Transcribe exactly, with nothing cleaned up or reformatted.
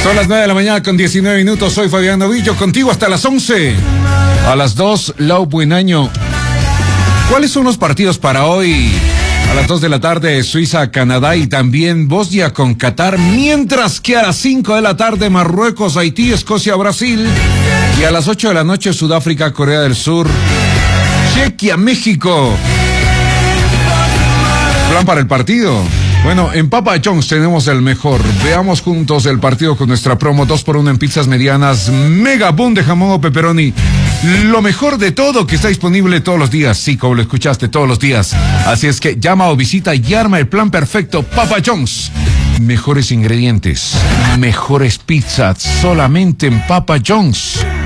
Son las nueve de la mañana con diecinueve minutos. Soy Fabián Novillo, contigo hasta las once. A las dos, Lau Buenaño. ¿Cuáles son los partidos para hoy? A las dos de la tarde, Suiza, Canadá y también Bosnia con Qatar. Mientras que a las cinco de la tarde, Marruecos, Haití, Escocia, Brasil. Y a las ocho de la noche, Sudáfrica, Corea del Sur, Chequia, México. Plan para el partido. Bueno, en Papa John's tenemos el mejor. Veamos juntos el partido con nuestra promo dos por uno en pizzas medianas. Mega boom de jamón o pepperoni. Lo mejor de todo que está disponible todos los días. Sí, como lo escuchaste, todos los días. Así es que llama o visita y arma el plan perfecto. Papa John's. Mejores ingredientes, mejores pizzas, solamente en Papa John's.